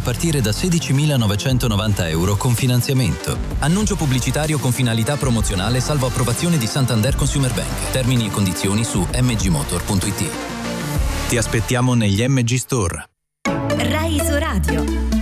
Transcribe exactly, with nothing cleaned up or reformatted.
partire da sedicimilanovecentonovanta euro con finanziamento. Annuncio pubblicitario con finalità promozionale salvo approvazione di Santander Consumer Bank. Termini e condizioni su m g motor punto i t. Ti aspettiamo negli M G Store. Rai Iso Radio.